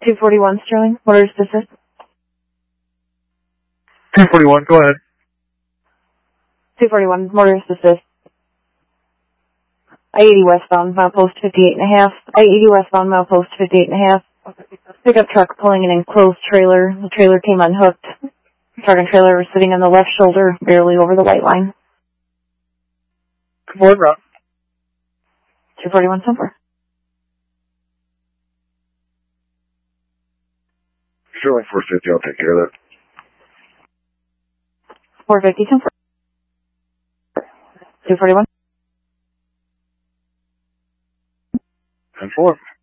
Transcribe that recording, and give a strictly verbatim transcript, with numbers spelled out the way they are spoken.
two forty-one Sterling, what is this? two forty-one, go ahead. two forty-one, Mortars Assist. I eighty westbound, milepost fifty-eight and a half. I eighty westbound, milepost fifty-eight and a half. Pickup truck pulling an enclosed trailer. The trailer came unhooked. Truck and trailer were sitting on the left shoulder, barely over the white line. Come on, route. two forty-one Semper. Sterling four fifty, I'll take care of that. four fifty Semper. two forty-one. ten four.